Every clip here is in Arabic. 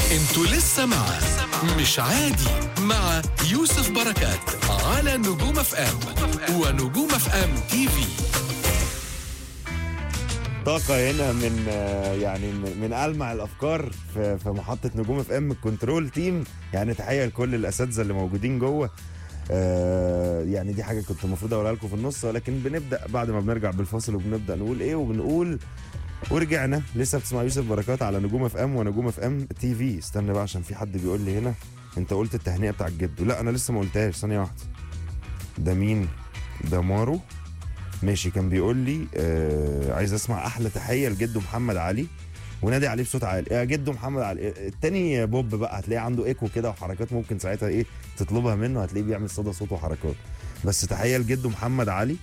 انتوا لسه مع مش عادي مع يوسف بركات على نجوم اف ام ونجوم اف ام تي في. طاقة هنا من يعني من ألمع الأفكار في محطة نجوم اف ام الكنترول تيم. يعني تحية لكل الأساتذة اللي موجودين جوه. يعني دي حاجة كنت المفروض أقولها لكم في النص، ولكن بنبدأ بعد ما بنرجع بالفاصل وبنبدأ نقول إيه وبنقول. ورجعنا لسه بتسمع يوسف بركات على نجوم اف ام ونجوم اف ام تي في. استنى بقى عشان في حد بيقول لي هنا انت قلت التهنئة بتاع الجد. لا انا لسه ما قلتهاش، ثانية واحدة. ده مين؟ ده مارو. ماشي، كان بيقول لي عايز اسمع احلى تحية لجده محمد علي ونادي عليه بصوت عالي. يا جده محمد علي. التاني بوب بقى هتلاقيه عنده ايكو كده وحركات، ممكن ساعتها ايه تطلبها منه، هتلاقيه بيعمل صدى صوت وحركات. بس تحية لجده محمد علي.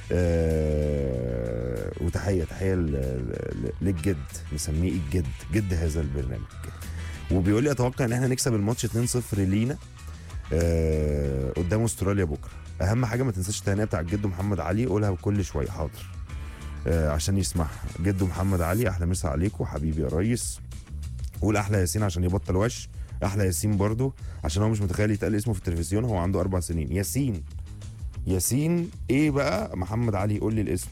وتحية للجد، نسميه الجد، جد هذا البرنامج. وبيقول لي اتوقع ان احنا نكسب الماتش 2-0 لينا قدام استراليا بكره. اهم حاجه ما تنساش التهنئه بتاع جده محمد علي، قولها كل شويه. حاضر عشان يسمعها. جده محمد علي احلى مسا عليكم حبيبي يا ريس. قول احلى ياسين عشان يبطل وش. احلى ياسين برضو عشان هو مش متخيل يتقال اسمه في التلفزيون. هو عنده 4 سنين. ياسين ايه بقى؟ محمد علي يقول لي الاسم.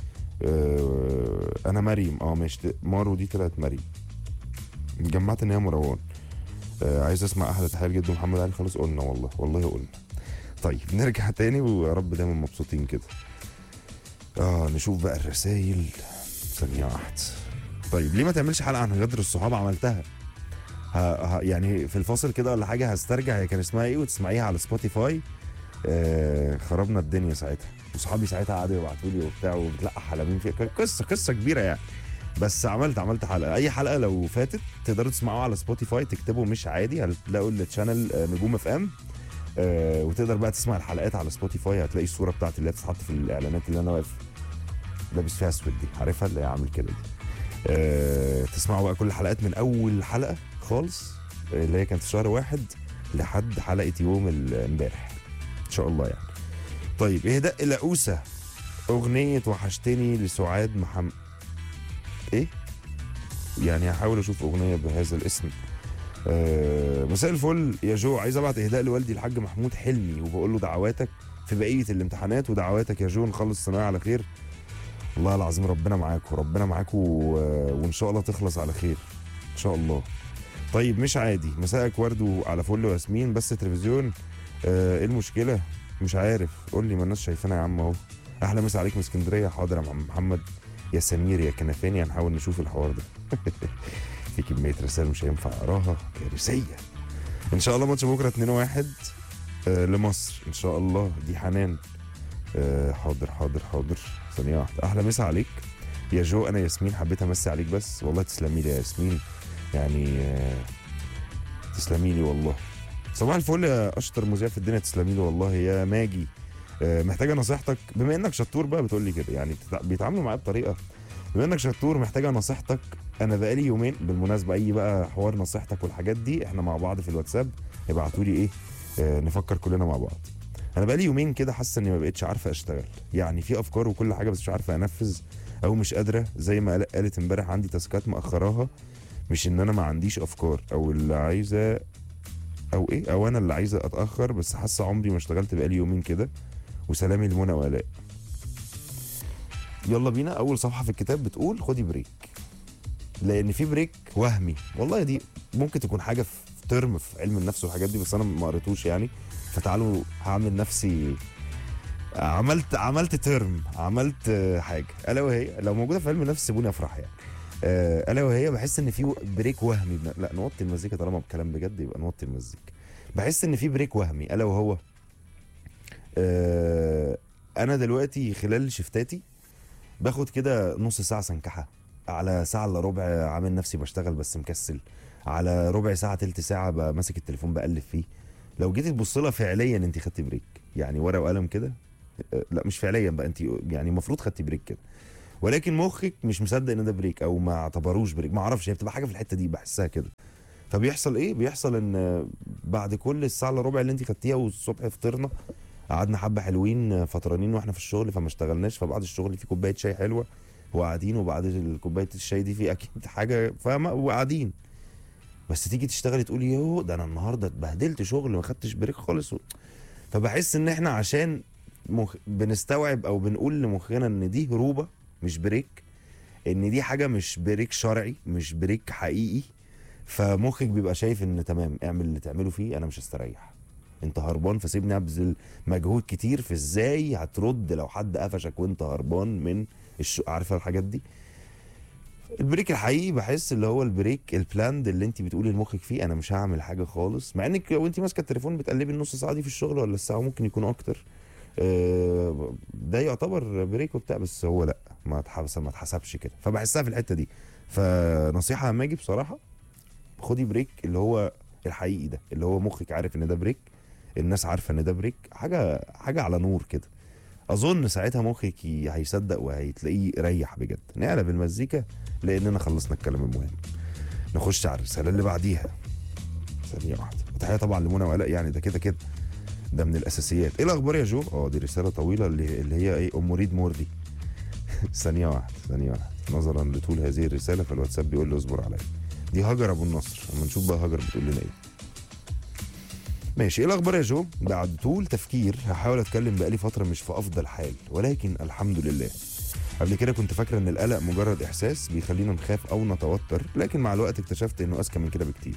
انا مريم. ماشي، مارو دي طلعت مريم، جمعت ان هي مروان. عايز اسمع احلى تحيه لجده محمد علي. خلاص قلنا، والله قلنا. طيب نرجع تاني ويا رب دايما مبسوطين كده. نشوف بقى الرسايل. ثانيه واحده. طيب ليه ما تعملش حلقه عن غدر الصحاب؟ عملتها. يعني في الفاصل كده ولا حاجه هسترجع هي كان اسمها ايه وتسمعيها على سبوتيفاي. خربنا الدنيا ساعتها، وصحابي ساعتها قعدوا يبعتوا لي وبتاع وبتلقى حلمين فيها. قصه كبيره يعني. بس عملت حلقه. اي حلقه لو فاتت تقدروا تسمعوها على سبوتيفاي، تكتبوا مش عادي هتلاقوا التشانل نجوم اف ام. وتقدر بقى تسمع الحلقات على سبوتيفاي. هتلاقي الصوره بتاعتي اللي بتتحط في الاعلانات اللي انا واقف لابس فيها اسود دي، عارفها اللي هي عامل كده دي. تسمعوا بقى كل الحلقات من اول حلقه خالص اللي هي كانت في شهر 1 لحد حلقه يوم امبارح ان شاء الله يعني. طيب اهداء الأوسة اغنيه وحشتني لسعاد محمد. ايه يعني؟ هحاول اشوف اغنيه بهذا الاسم. مساء الفل يا جو، عايز ابعت اهداء لوالدي الحاج محمود حلمي وبقول له دعواتك في بقيه الامتحانات ودعواتك يا جو نخلص الثانويه على خير. والله العظيم ربنا معاكم وان شاء الله تخلص على خير ان شاء الله. طيب مش عادي، مساءك ورد على فل وياسمين. بس التلفزيون ايه المشكله؟ مش عارف، قول لي ما الناس شايفانا يا عم اهو. احلى مسا عليك من اسكندريه. حاضر يا محمد. يا سمير يا كنفاني، هنحاول نشوف الحوار ده. في كميه رسائل مش هينفع اقراها، كارثيه. ان شاء الله ماتش بكره 2-1 لمصر ان شاء الله. دي حنان. حاضر ثانيه واحده. احلى مسا عليك يا جو، انا ياسمين حبيت امسي عليك بس. والله تسلمي لي يا ياسمين يعني. تسلمي لي والله. صباح الفل يا اشطر مذيع في الدنيا. تسلمي لي والله يا ماجي. محتاجه نصيحتك بما انك شطور بقى. بتقول لي كده يعني بيتعاملوا معايا بطريقه. بما انك شطور محتاجه نصيحتك. انا بقالي يومين بالمناسبه، اي بقى حوار نصيحتك والحاجات دي احنا مع بعض في الواتساب. ابعتوا لي ايه نفكر كلنا مع بعض. انا بقالي يومين كده حاسه اني ما بقتش عارفه اشتغل. يعني في افكار وكل حاجه بس مش عارفه انفذ او مش قادره. زي ما قالت امبارح عندي تاسكات مأخراها. مش ان انا ما عنديش افكار او اللي عايزه او انا اللي عايزه اتاخر، بس حاسه عمري ما اشتغلت بقالي يومين كده. وسلامي لمنى وآلاء. يلا بينا. اول صفحه في الكتاب بتقول خدي بريك، لان في بريك وهمي. والله دي ممكن تكون حاجه في ترم في علم النفس والحاجات دي، بس انا ما قريتوش يعني. فتعالوا هعمل نفسي عملت ترم، عملت حاجه الا وهي لو موجوده في علم النفس سيبوني افرح يعني. الا وهي بحس ان في بريك وهمي. لا نوطي المزيكا طالما بكلام بجد يبقى نوطي المزيكا. بحس ان في بريك وهمي الا وهو انا دلوقتي خلال شفتاتي باخد كده نص ساعه سنكحه، على ساعه الا ربع عامل نفسي بشتغل بس مكسل، على ربع ساعه تلت ساعه ماسك التليفون بقلب فيه. لو جيتي تبص لها فعليا انت خدتي بريك يعني، ورقه وقلم كده. لا مش فعليا بقى، انت يعني المفروض خدتي بريك كده، ولكن مخك مش مصدق ان ده بريك او ما اعتبروش بريك. ما اعرفش، هي بتبقى حاجه في الحته دي بحسها كده. فبيحصل ايه؟ بيحصل ان بعد كل الساعه الا ربع اللي انت خدتيها والصبح فطرنا، قعدنا حبه حلوين فطرانين واحنا في الشغل فما اشتغلناش، فبعد الشغل في كوبايه شاي حلوه وقاعدين، وبعد كوبايه الشاي دي في اكيد حاجه فاهمه وقاعدين. بس تيجي تشتغلي تقولي يوه ده انا النهارده اتبهدلت شغل ما خدتش بريك خالص فبحس ان احنا عشان بنستوعب او بنقول لمخنا ان دي هروبه مش بريك، ان دي حاجه مش بريك شرعي مش بريك حقيقي، فمخك بيبقى شايف ان تمام اعمل اللي تعمله فيه انا مش هستريح. انت هربان فسيبني ابذل مجهود كتير في ازاي هترد لو حد قفشك وانت هربان من عارفه الحاجات دي. البريك الحقيقي بحس اللي هو البريك البلاند اللي انت بتقولي لمخك فيه انا مش هعمل حاجه خالص، مع انك وانت ماسكه التليفون بتقلبي النص ساعه دي في الشغل ولا الساعه ممكن يكون اكتر، ده يعتبر بريك وبتاع، بس هو لا ما اتحسبش كده، فبحسها في الحته دي. فنصيحه لما اجي بصراحه خدي بريك اللي هو الحقيقي ده اللي هو مخك عارف ان ده بريك، الناس عارفه ان ده بريك، حاجه على نور كده. اظن ساعتها مخك هيصدق وهيتلاقيه ريح بجد. نقلب المزيكا لاننا خلصنا الكلام المهم، نخش على الرساله اللي بعديها. ثانيه واحده، وتحيه طبعا لمنى وعلاء، يعني ده كده كده ده من الاساسيات. ايه الاخبار يا جو؟ دي رساله طويله اللي هي ايه ام ريد موردي. ثانيه واحده نظرا لطول هذه الرساله فالواتساب بيقول لي اصبر عليا. دي هاجر ابو النصر، اما نشوف بقى هاجر بتقول لنا ايه. ماشي، ايه الاخبار يا جو؟ بعد طول تفكير هحاول اتكلم، بقالي فتره مش في افضل حال ولكن الحمد لله. قبل كده كنت فاكره ان القلق مجرد احساس بيخلينا نخاف او نتوتر، لكن مع الوقت اكتشفت انه اذكى من كده بكتير.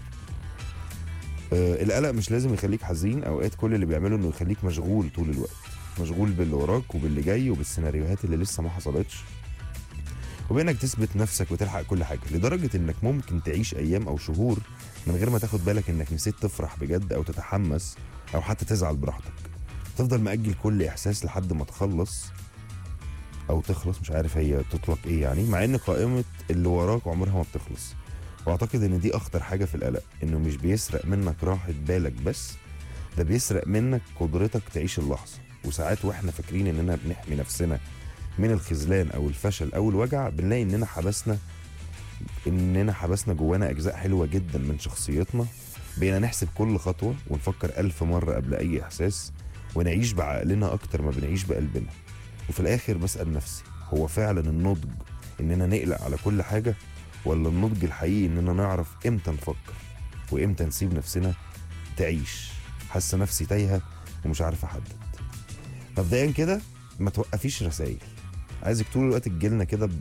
القلق مش لازم يخليك حزين، اوقات كل اللي بيعمله انه يخليك مشغول طول الوقت، مشغول باللي وراك وباللي جاي وبالسيناريوهات اللي لسه ما حصلتش، وبانك تثبت نفسك وتلحق كل حاجه، لدرجه انك ممكن تعيش ايام او شهور من غير ما تاخد بالك انك نسيت تفرح بجد او تتحمس او حتى تزعل براحتك. تفضل مأجل كل احساس لحد ما تخلص او تخلص، مش عارف هي تطلق ايه يعني، مع ان قائمه اللي وراك عمرها ما بتخلص. واعتقد ان دي اخطر حاجه في القلق، انه مش بيسرق منك راحه بالك بس، ده بيسرق منك قدرتك تعيش اللحظه. وساعات واحنا فاكرين اننا بنحمي نفسنا من الخذلان او الفشل او الوجع، بنلاقي اننا حبسنا جوانا اجزاء حلوه جدا من شخصيتنا. بقينا نحسب كل خطوه ونفكر 1000 مره قبل اي احساس، ونعيش بعقلنا اكتر ما بنعيش بقلبنا. وفي الاخر بسأل نفسي، هو فعلا النضج اننا نقلق على كل حاجه، ولا النضج الحقيقي اننا نعرف امتى نفكر وامتى نسيب نفسنا تعيش؟ حاسه نفسي تايهه ومش عارف احدد. مبدئيا كده ما توقفيش رسائل، عايزك طول الوقت تجيلنا كده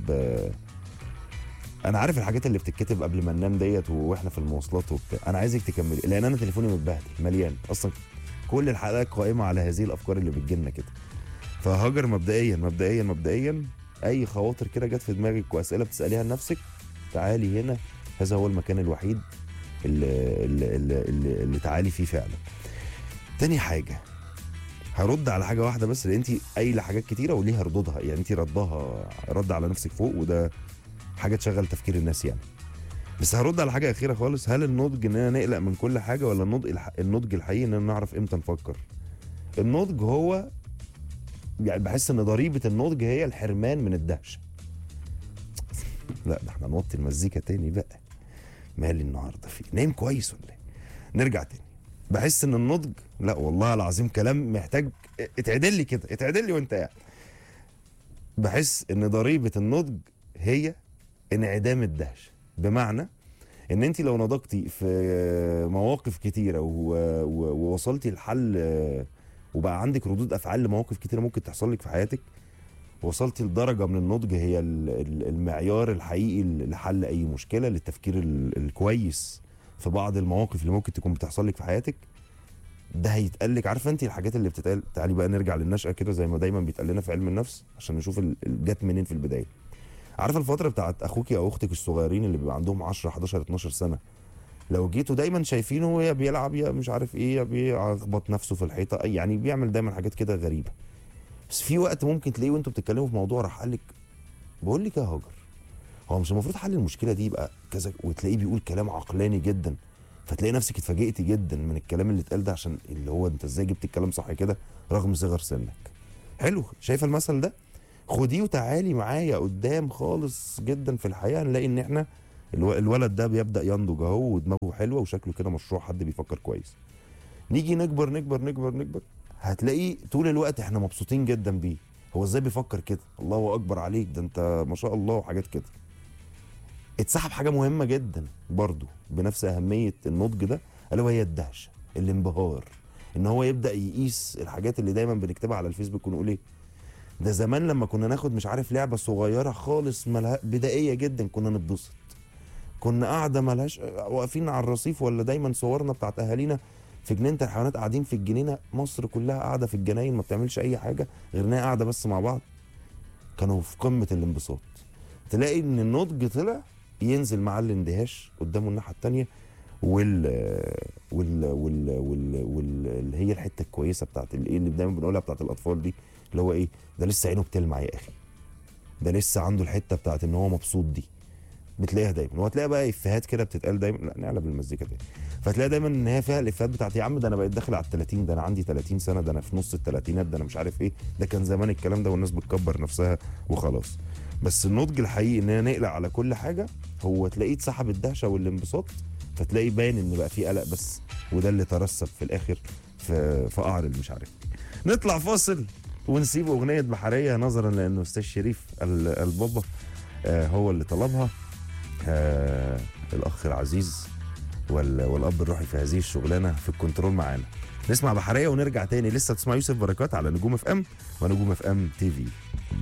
انا عارف الحاجات اللي بتتكتب قبل ما ننام ديت واحنا في المواصلات وبتاع، انا عايزك تكملي لان انا تليفوني متبهدل مليان اصلا، كل الحلقات قائمه على هذه الافكار اللي بتجيلنا كده. فهاجر مبدئيا اي خواطر كده جت في دماغك واسئله بتساليها لنفسك، تعالي هنا، هذا هو المكان الوحيد اللي تعالي فيه فعلا. تاني حاجه هرد على حاجه واحده بس، لان انت قايله حاجات كتيره وليها ردودها، يعني انت رد على نفسك فوق، وده حاجه تشغل تفكير الناس يعني. بس هرد على حاجه اخيره خالص، هل النضج اننا نقلق من كل حاجه، ولا النضج الحقيقي اننا نعرف امتى نفكر؟ النضج هو يعني بحس ان ضريبه النضج هي الحرمان من الدهشه. لا ده احنا نوطي المزيكا تاني بقى، مالي النهارده فيه نايم كويس ولا ايه؟ نرجع تاني. بحس ان النضج، لا والله العظيم كلام محتاج اتعدل لي كده، اتعدل لي وانت قاعد. بحس ان ضريبه النضج هي انعدام الدهشه، بمعنى ان انت لو نضجتي في مواقف كتيره ووصلتي لحل وبقى عندك ردود افعال لمواقف كتيره ممكن تحصل لك في حياتك، وصلتي لدرجه من النضج هي المعيار الحقيقي لحل اي مشكله، للتفكير الكويس في بعض المواقف اللي ممكن تكون بتحصل لك في حياتك. ده هيتقال لك، عارفه انت الحاجات اللي بتتقال، تعالي بقى نرجع للنشأه كده زي ما دايما بيتقال لنا في علم النفس عشان نشوف جت منين في البدايه. عارفه الفتره بتاعت اخوكي او اختك الصغيرين اللي بيبقى عندهم 10 11 12 سنه، لو جيتوا دايما شايفينه يا بيلعب يا مش عارف ايه يا بيخبط نفسه في الحيطه، يعني بيعمل دايما حاجات كده غريبه. بس في وقت ممكن تلاقيه وانتوا بتتكلموا في موضوع راح قال لك، بقول لك يا هاجر، هو مش المفروض حل المشكله دي يبقى كذا؟ وتلاقيه بيقول كلام عقلاني جدا، فتلاقي نفسك اتفاجئتي جدا من الكلام اللي اتقال ده، عشان اللي هو انت ازاي جبت الكلام صح كده رغم صغر سنك. حلو، شايفه المثل ده؟ خديه وتعالي معايا قدام خالص جدا في الحياه، نلاقي ان احنا الولد ده بيبدا ينضج اهو، ودماغه حلوه وشكله كده مشروع حد بيفكر كويس. نيجي نكبر نكبر نكبر نكبر، هتلاقيه طول الوقت احنا مبسوطين جدا بيه، هو ازاي بيفكر كده، الله اكبر عليك، ده انت ما شاء الله وحاجات كده. اتسحب حاجه مهمه جدا برضو بنفس اهميه النضج ده، الا وهي الدهشه، الانبهار، ان هو يبدا يقيس الحاجات اللي دايما بنكتبها على الفيسبوك ونقول ايه ده. زمان لما كنا ناخد مش عارف لعبه صغيره خالص بدائيه جدا كنا نتبسط، كنا قاعده ملهاش، واقفين على الرصيف، ولا دايما صورنا بتاعت اهالينا في جنينه الحيوانات قاعدين في الجنينه، مصر كلها قاعده في الجناين ما بتعملش اي حاجه غير انها قاعده بس مع بعض، كانوا في قمه الانبساط. تلاقي ان النضج طلع ينزل مع الاندهاش قدامه الناحيه الثانيه، اللي هي الحته الكويسه بتاعت الايه اللي دايما بنقولها بتاعت الاطفال دي، اللي هو ايه ده لسه عينه بتلمع يا اخي، ده لسه عنده الحته بتاعت ان هو مبسوط دي، بتلاقيها دايما. وهتلاقي بقى افيهات كده بتتقال دايما، لا نعلى بالمزيكا تاني، فتلاقي دايما ان هي فيها الافيهات بتاعت يا عم ده انا بقيت داخل على ال30، ده انا عندي 30 سنه، ده انا في نص الثلاثينات، ده انا مش عارف ايه، ده كان زمان الكلام ده والناس بتكبر نفسها وخلاص. بس النضج الحقيقي ان هي نقلع على كل حاجه، هو تلاقيه اتسحب الدهشه والانبساط، فتلاقيه باين ان بقى فيه قلق بس، وده اللي ترسب في الاخر في قعر مش عارف. نطلع فاصل ونسيب اغنيه بحريه نظرا لانه استاذ شريف البابا هو اللي طلبها، الاخ العزيز والاب الروحي في هذه الشغلانه في الكنترول معانا. نسمع بحريه ونرجع تاني، لسه تسمع يوسف بركات على نجوم اف ام ونجوم اف ام تي في.